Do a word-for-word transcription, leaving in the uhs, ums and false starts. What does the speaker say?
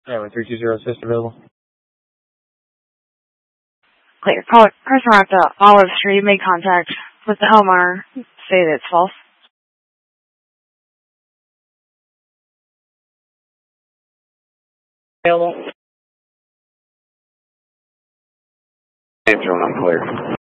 Yeah, with three two zero assist available. Clear. Caller, person at the Olive Street made contact with the homeowner. Say that it's false. Available. Answer when I'm clear.